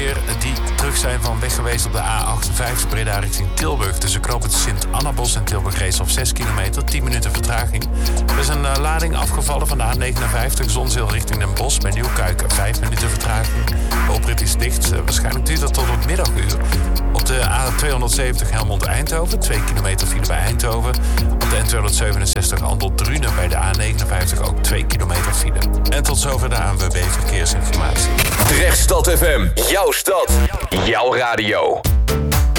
weer die terug zijn van weg geweest op de A58 Breda richting Tilburg. Tussen knooppunt Sint-Annabos en Tilburg Reeshof 6 kilometer, 10 minuten vertraging. Er is een lading afgevallen van de A59 Zonzeel richting Den Bosch. Bij Nieuwkuik 5 minuten vertraging. De oprit is dicht, waarschijnlijk duurt dat tot het middaguur. Op de A270 Helmond-Eindhoven, 2 kilometer file bij Eindhoven. Op de N267 Andel-Drunen bij de A59 ook 2 kilometer file. En tot zover de ANWB Verkeersinformatie. Drechtstad FM, jouw stad, jouw radio.